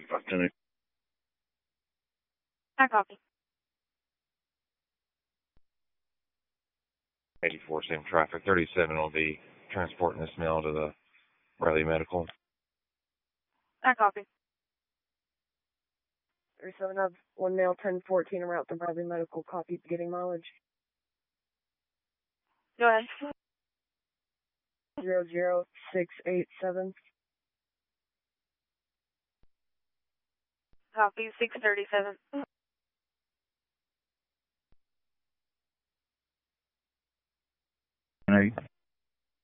Afternoon. I copy. 84, same traffic. 37 will be transporting this mail to the Riley Medical. I copy. 37 of 1 mail 1014 en route to Bradley Medical. Copy, beginning mileage. Go ahead. 00687. Copy 637.